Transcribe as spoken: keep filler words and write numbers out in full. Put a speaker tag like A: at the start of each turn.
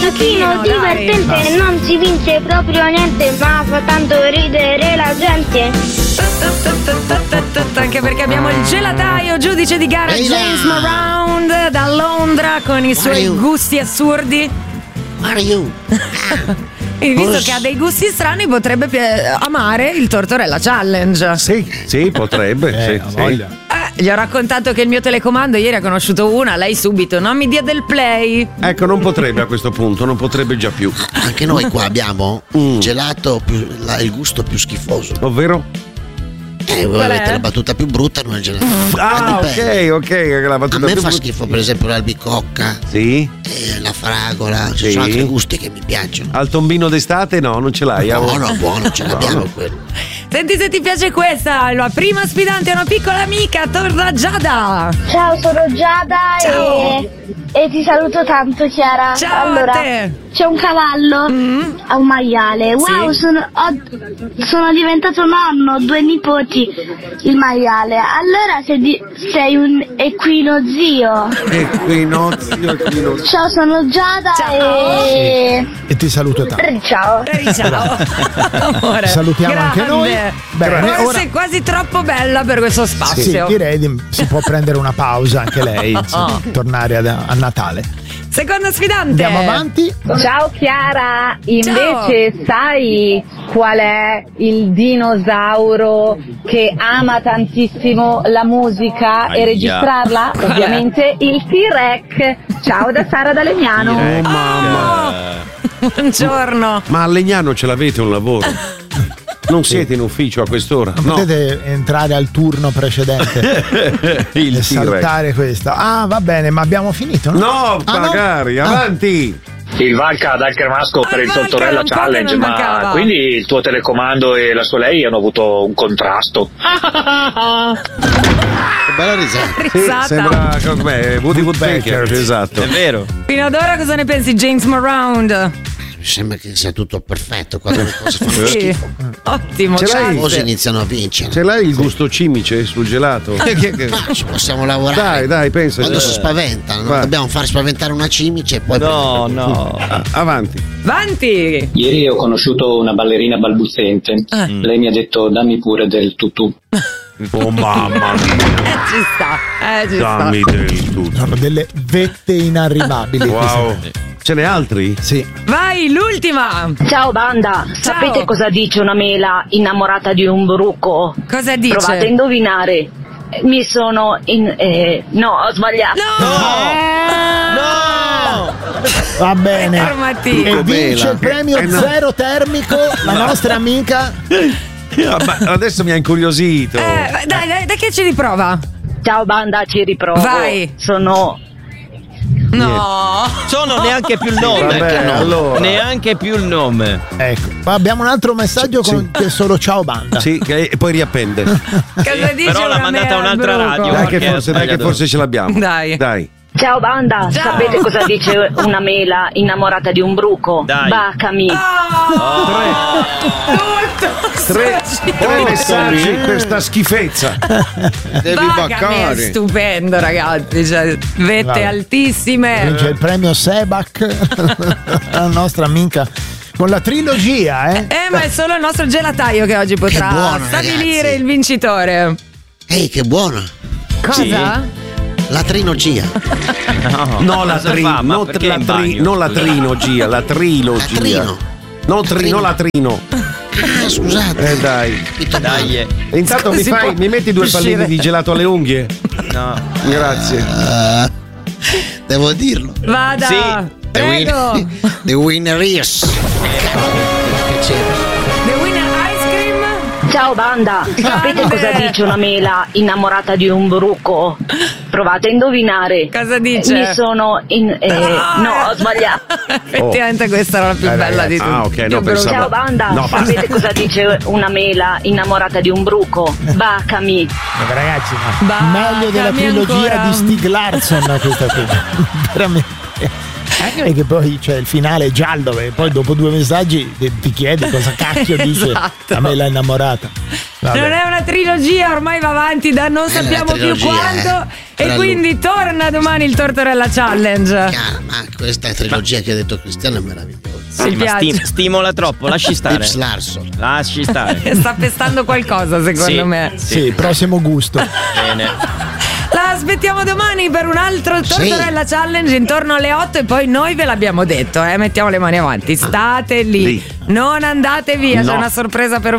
A: giochino divertente, dai. Non si vince proprio niente, ma fa tanto ridere la gente.
B: Anche perché abbiamo il gelataio, giudice di gara James Moran da Londra con i suoi gusti assurdi.
C: Mario.
B: Quindi, visto che ha dei gusti strani, potrebbe amare il Tortorella Challenge.
D: Sì, sì, potrebbe.
E: Eh,
D: sì,
E: voglia.
D: sì.
B: Eh, gli ho raccontato che il mio telecomando ieri ha conosciuto una, lei subito, non mi dia del play.
D: Ecco, non potrebbe a questo punto, non potrebbe già più.
C: Anche noi qua abbiamo un gelato più, la, il gusto più schifoso.
D: Ovvero?
C: Eh, voi avete la battuta più brutta, non il gelato.
D: Ah, ok, ok. La battuta
C: a me
D: più
C: fa
D: brutta.
C: schifo, per esempio, l'albicocca.
D: Sì.
C: E la fragola. Ci
D: Sì.
C: sono altri gusti che mi piacciono.
D: Al tombino d'estate no, non ce l'hai.
C: No, no, buono, ce l'abbiamo quello.
B: Senti se ti piace questa, la prima sfidante è una piccola amica, torna Giada.
A: Ciao, sono Giada e, e ti saluto tanto, Chiara.
B: Ciao
A: allora,
B: a te.
A: C'è un cavallo
B: Mm.
A: a un maiale. Wow,
B: Sì.
A: sono, ho- sono diventato nonno, ho due nipoti, il maiale. Allora sei, di- sei un equinozio.
D: Equinozio, equinozio.
A: Ciao, sono Giada
B: Ciao.
A: e...
E: E ti saluto tanto.
A: e ciao.
B: Eh, Ciao. Amore.
E: Salutiamo anche noi. Bene,
B: Forse
E: ora-
B: sei quasi troppo bella per questo
E: Sì,
B: spazio.
E: direi di, si può prendere una pausa anche lei, insomma, tornare ad- a Natale.
B: Seconda sfidante.
E: Andiamo avanti.
F: Ciao Chiara, invece sai qual è il dinosauro che ama tantissimo la musica
G: Aia.
F: e registrarla?
B: Qual è?
F: Ovviamente il T-Rex. Ciao da Sara da Legnano.
D: Oh mamma.
B: Buongiorno.
D: Ma a Legnano ce l'avete un lavoro? Non siete in ufficio a quest'ora?
E: Non
D: No.
E: potete entrare al turno precedente
D: Il
E: e
D: T-Rex.
E: saltare questa. Ah, va bene, ma abbiamo finito, no?
D: No,
E: Ah, no?
D: magari,
E: Ah.
D: avanti.
H: Il Valca dal Cremasco per
B: Ah,
H: il
B: Valca,
H: Tortorella
B: un po' che
H: Challenge,
B: non
H: ma
B: mancava.
H: quindi il tuo telecomando e la sua lei hanno avuto un contrasto.
C: Che bella risata.
D: Sì,
B: Risata.
D: sembra com'è, Woody Woodpecker, esatto.
G: È vero.
B: Fino ad ora cosa ne pensi, James Moran?
C: Mi sembra che sia tutto perfetto quando le cose fanno
B: Sì.
C: schifo.
B: Ottimo.
D: Ce l'hai?
C: Le cose
B: grazie.
C: iniziano a vincere.
D: Ce l'hai il gusto cimice sul gelato?
C: Ma ci possiamo lavorare.
D: Dai, dai, pensa.
C: Quando si spaventano, non
D: Vai.
C: dobbiamo far spaventare una cimice e poi
G: No, no.
D: Ah, avanti.
B: Avanti.
H: Ieri ho conosciuto una ballerina balbuziente. Lei mi ha detto dammi pure del tutù.
D: Oh mamma mia.
B: Eh, ci sta. Eh, ci sta.
D: Dammi del tutto.
E: Sono delle vette inarrivabili.
D: Wow. Ce n'è altri?
E: Sì.
B: Vai, l'ultima.
F: Ciao banda,
B: Ciao.
F: sapete cosa dice una mela innamorata di un bruco?
B: Cosa dice?
F: Provate a indovinare. Mi sono in... eh, no, ho sbagliato.
B: No!
E: Va bene.
B: Informativo.
E: E vince
D: Bela.
E: il premio
D: Eh, no.
E: zero termico la nostra amica.
D: Ah, ma adesso mi ha incuriosito.
B: Eh, dai, dai, dai che ci riprova.
F: Ciao banda, ci riprovo.
B: Vai.
F: Sono...
B: No.
G: Sono neanche più il nome.
D: Vabbè, allora.
G: Neanche più il nome.
E: Ecco, ma abbiamo un altro messaggio con che è solo ciao banda.
D: Sì, che e poi riappende.
B: Cosa dice
G: Però l'ha
B: una
G: mandata
B: mela al
G: un'altra
B: bruco?
G: radio.
D: Dai che
G: perché
D: forse,
G: ha
D: dai che
G: sbagliato.
D: forse ce l'abbiamo.
B: Dai.
D: Dai.
F: Ciao banda,
B: Ciao.
F: sapete cosa dice una mela innamorata di un bruco?
G: Dai.
F: Bacami.
B: Oh. Tutto.
D: Tre,
B: sto
D: tre
B: giro.
D: messaggi per sta schifezza.
C: devi
B: Bacami è stupendo, ragazzi. Cioè, vette
E: Vabbè.
B: altissime.
E: Vince il premio Sebak, la nostra amica, con la trilogia, eh?
B: Eh, ma è solo il nostro gelataio che oggi potrà
C: Che buono,
B: stabilire
C: ragazzi.
B: il vincitore.
C: Ehi, che buona.
B: Cosa?
C: La trilogia.
D: No, la
G: cosa
D: tri,
G: fa? Ma
D: no,
G: perché
D: la
G: in
D: tri,
G: bagno?
D: non la
G: Scusa.
D: trilogia, la trilogia.
C: Latrino.
D: Non tri,
C: Latrino.
D: non latrino.
C: Ah, scusate.
D: Eh dai.
C: Capito
G: Dai.
C: male.
G: eh.
D: E intanto mi
B: Si
D: fai,
B: può
D: mi metti due
B: uscire.
D: pallini di gelato alle unghie?
G: No.
D: Grazie.
C: Eh, devo dirlo.
B: Vada.
G: Sì.
C: The, win-
B: Prego.
C: the winner is.
B: The winner ice cream.
F: Ciao banda, sapete
B: Grande.
F: cosa dice una mela innamorata di un bruco? Provate a indovinare.
B: Cosa dice?
F: Mi sono in... eh, no, ho sbagliato.
B: Effettivamente questa era la più
D: Eh,
B: bella di
D: ragazzi.
B: tutte.
D: Ah, ok, no,
B: Più brutta.
D: pensavo-
F: Ciao banda,
D: No, basta.
F: sapete cosa dice una mela innamorata di un bruco? Bacami.
E: Ragazzi, ma
B: Bacami
E: meglio della trilogia
B: ancora.
E: di Stieg Larsson questa qui. Veramente. Anche perché poi c'è il finale giallo e poi dopo due messaggi ti chiedi cosa cacchio dice
B: Esatto.
E: a me l'ha innamorata. Vabbè.
B: Non è una trilogia, ormai va avanti da non
C: È
B: sappiamo
C: una
B: più
C: trilogia,
B: quanto.
C: eh.
B: E
C: Però
B: quindi torna domani il Tortorella Challenge.
C: Chiaro, ma questa trilogia che ha detto Cristiano è meravigliosa.
G: Sì,
B: Mi
G: ma
B: piace.
G: sti- stimola troppo, lasci stare.
C: Tips Larson.
G: Lasci stare.
B: Sta pestando qualcosa, secondo
G: Sì.
B: me.
E: Sì, prossimo gusto.
G: Bene.
B: La aspettiamo domani per un altro Tortorella Challenge intorno alle otto e poi noi ve l'abbiamo detto, eh, mettiamo le mani avanti. State lì,
D: lì.
B: non andate via, c'è
D: No.
B: una sorpresa per voi.